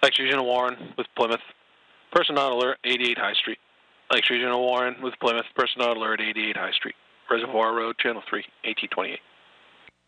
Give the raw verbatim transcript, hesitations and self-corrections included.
Lakes Regional Warren with Plymouth. Person on alert, eighty-eight High Street. Lakes Regional Warren with Plymouth. Person on alert, eighty-eight High Street. Reservoir Road, Channel three, eighteen twenty-eight.